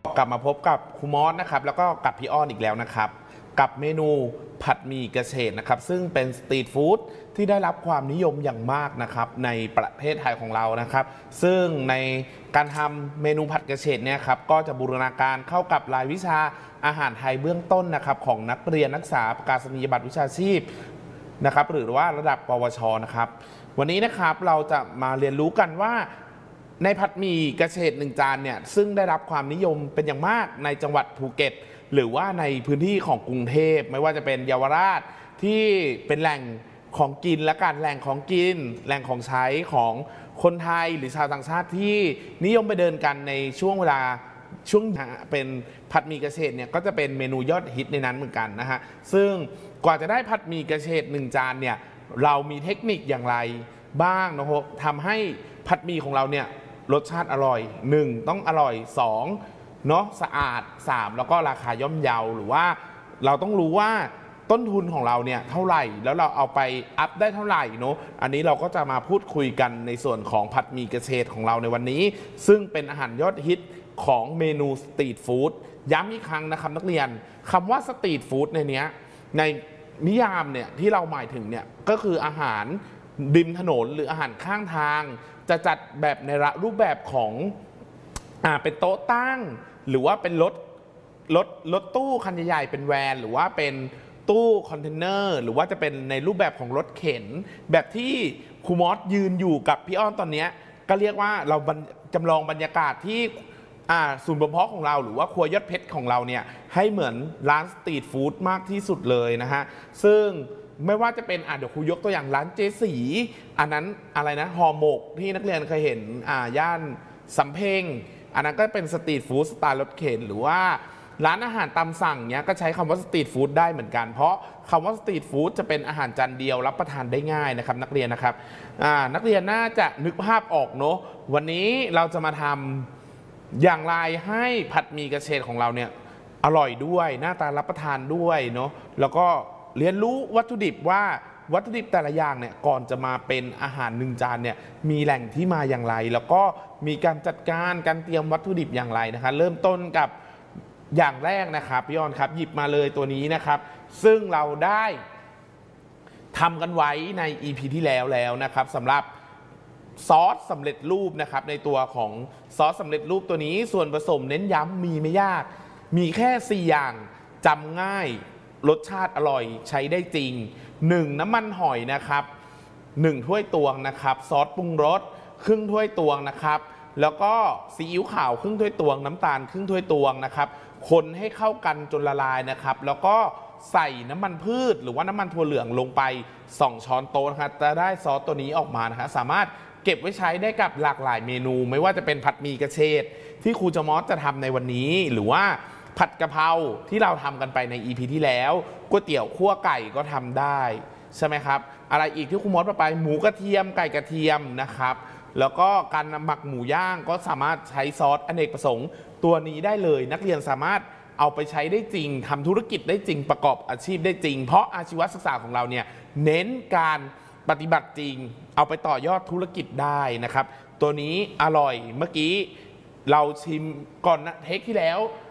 กลับมาพบกับครูมอสนะครับแล้วก็กับพี่อ้อนอีกแล้วนะครับกับเมนูผัดหมี่กระเฉดนะครับซึ่งเป็นสตรีทฟู้ดที่ได้รับความนิยมอย่างมากนะครับในประเทศไทยของเรานะครับซึ่งในการทำเมนูผัดกระเฉดเนี่ยครับก็จะบูรณาการเข้ากับรายวิชาอาหารไทยเบื้องต้นนะครับของนักเรียนนักศึกษาประกาศนียบัตรวิชาชีพนะครับหรือว่าระดับปวชนะครับวันนี้นะครับเราจะมาเรียนรู้กันว่าในผัดหมี่กระเฉด1 จานเนี่ยซึ่งได้รับความนิยมเป็นอย่างมากในจังหวัดภูเก็ตหรือว่าในพื้นที่ของกรุงเทพไม่ว่าจะเป็นเยาวราชที่เป็นแหล่งของกินและการแหล่งของกินแหล่งของใช้ของคนไทยหรือชาวต่างชาติที่นิยมไปเดินกันในช่วงเวลาช่วงเป็นผัดหมี่กระเฉดเนี่ยก็จะเป็นเมนูยอดฮิตในนั้นเหมือนกันนะฮะซึ่งกว่าจะได้ผัดหมี่กระเฉด1 จานเนี่ยเรามีเทคนิคอย่างไรบ้างนะครับทำให้ผัดหมี่ของเราเนี่ยรสชาติอร่อย1ต้องอร่อย2เนาะสะอาด3แล้วก็ราคาย่อมเยาหรือว่าเราต้องรู้ว่าต้นทุนของเราเนี่ยเท่าไหร่แล้วเราเอาไปอัพได้เท่าไหร่เนาะอันนี้เราก็จะมาพูดคุยกันในส่วนของผัดหมี่กระเฉดของเราในวันนี้ซึ่งเป็นอาหารยอดฮิตของเมนูสตรีทฟู้ดย้ำอีกครั้งนะครับนักเรียนคำว่าสตรีทฟู้ดในนี้ในนิยามเนี่ยที่เราหมายถึงเนี่ยก็คืออาหารริมถนนหรืออาหารข้างทางจะจัดแบบในรูปแบบของเป็นโต๊ะตั้งหรือว่าเป็นรถตู้คันใหญ่ๆเป็นแวนหรือว่าเป็นตู้คอนเทนเนอร์หรือว่าจะเป็นในรูปแบบของรถเข็นแบบที่ครูมอสยืนอยู่กับพี่อ้อนตอนนี้ก็เรียกว่าเราจำลองบรรยากาศที่ศูนย์บ่มเพาะของเราหรือว่าครัวยอดเพชรของเราเนี่ยให้เหมือนร้านสตรีทฟู้ดมากที่สุดเลยนะฮะซึ่งไม่ว่าจะเป็นเดี๋ยวครูยกตัวอย่างร้านเจสีอันนั้นอะไรนะห่อหมกที่นักเรียนเคยเห็นย่านสำเพ็งอันนั้นก็เป็นสตรีทฟู้ดสไตล์รถเข็นหรือว่าร้านอาหารตามสั่งเนี้ยก็ใช้คำว่าสตรีทฟู้ดได้เหมือนกันเพราะคำว่าสตรีทฟู้ดจะเป็นอาหารจานเดียวรับประทานได้ง่ายนะครับนักเรียนนะครับนักเรียนน่าจะนึกภาพออกเนาะวันนี้เราจะมาทำอย่างไรให้ผัดหมี่กระเฉดของเราเนี่ยอร่อยด้วยหน้าตารับประทานด้วยเนาะแล้วก็เรียนรู้วัตถุดิบว่าวัตถุดิบแต่ละอย่างเนี่ยก่อนจะมาเป็นอาหาร1 จานเนี่ยมีแหล่งที่มาอย่างไรแล้วก็มีการจัดการการเตรียมวัตถุดิบอย่างไรนะคะเริ่มต้นกับอย่างแรกนะครับพี่ออนครับหยิบมาเลยตัวนี้นะครับซึ่งเราได้ทำกันไว้ใน EP ที่แล้วนะครับสำหรับซอสสำเร็จรูปนะครับในตัวของซอสสำเร็จรูปตัวนี้ส่วนผสมเน้นย้ำมีไม่ยากมีแค่4 อย่างจำง่ายรสชาติอร่อยใช้ได้จริง1น้ำมันหอยนะครับ1ถ้วยตวงนะครับซอสปรุงรสครึ่งถ้วยตวงนะครับแล้วก็ซีอิ๊วขาวครึ่งถ้วยตวงน้ำตาลครึ่งถ้วยตวงนะครับคนให้เข้ากันจนละลายนะครับแล้วก็ใส่น้ำมันพืชหรือว่าน้ำมันถั่วเหลืองลงไป2 ช้อนโต๊ะนะครับจะได้ซอสตัวนี้ออกมานะครับสามารถเก็บไว้ใช้ได้กับหลากหลายเมนูไม่ว่าจะเป็นผัดหมี่กระเฉดที่ครูจมอสจะทำในวันนี้หรือว่าผัดกะเพราที่เราทำกันไปใน EP ที่แล้วก๋วยเตี๋ยวคั่วไก่ก็ทำได้ใช่ไหมครับอะไรอีกที่ครูมอสไปหมูกระเทียมไก่กระเทียมนะครับแล้วก็การหมักหมูย่างก็สามารถใช้ซอสอเนกประสงค์ตัวนี้ได้เลยนักเรียนสามารถเอาไปใช้ได้จริงทำธุรกิจได้จริงประกอบอาชีพได้จริงเพราะอาชีวศึกษาของเราเนี่ยเน้นการปฏิบัติจริงเอาไปต่อยอดธุรกิจได้นะครับตัวนี้อร่อยเมื่อกี้เราชิมก่อนนะเทคที่แล้ว